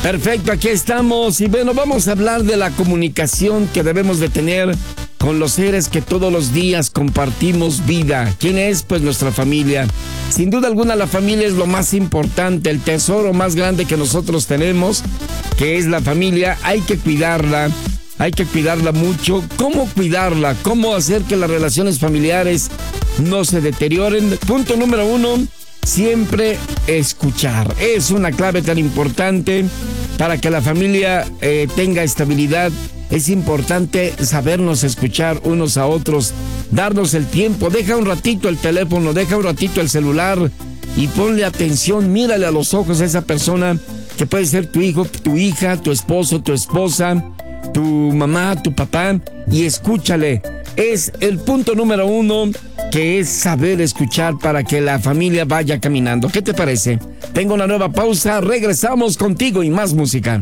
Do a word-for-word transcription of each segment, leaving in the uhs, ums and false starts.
Perfecto, aquí estamos. Y bueno, vamos a hablar de la comunicación que debemos de tener con los seres que todos los días compartimos vida. ¿Quién es? Pues nuestra familia. Sin duda alguna, la familia es lo más importante, el tesoro más grande que nosotros tenemos, que es la familia. Hay que cuidarla, hay que cuidarla mucho. ¿Cómo cuidarla? ¿Cómo hacer que las relaciones familiares no se deterioren? Punto número uno, siempre escuchar. Es una clave tan importante para que la familia eh, tenga estabilidad. Es importante sabernos escuchar unos a otros, darnos el tiempo. Deja un ratito el teléfono, deja un ratito el celular y ponle atención, mírale a los ojos a esa persona que puede ser tu hijo, tu hija, tu esposo, tu esposa, tu mamá, tu papá, y escúchale. Es el punto número uno, que es saber escuchar para que la familia vaya caminando. ¿Qué te parece? Tengo una nueva pausa, regresamos contigo y más música.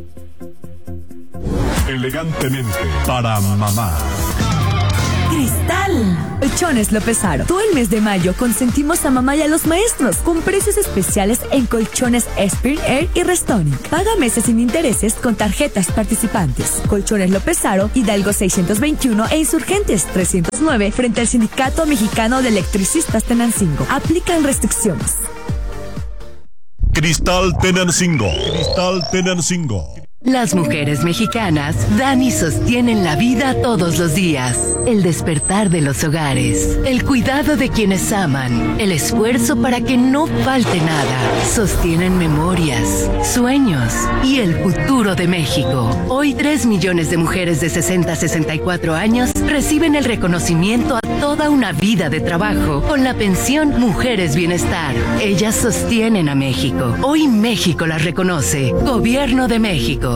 Elegantemente para mamá. Cristal. Colchones López Aro. Todo el mes de mayo consentimos a mamá y a los maestros con precios especiales en colchones Spirit Air y Restonic. Paga meses sin intereses con tarjetas participantes. Colchones López Aro, Hidalgo seiscientos veintiuno e Insurgentes trescientos nueve frente al Sindicato Mexicano de Electricistas Tenancingo. Aplican restricciones. Cristal Tenancingo. Cristal Tenancingo. Las mujeres mexicanas dan y sostienen la vida todos los días. El despertar de los hogares, el cuidado de quienes aman, el esfuerzo para que no falte nada. Sostienen memorias, sueños y el futuro de México. Hoy tres millones de mujeres de sesenta a sesenta y cuatro años reciben el reconocimiento a toda una vida de trabajo con la pensión Mujeres Bienestar. Ellas sostienen a México. Hoy México las reconoce. Gobierno de México.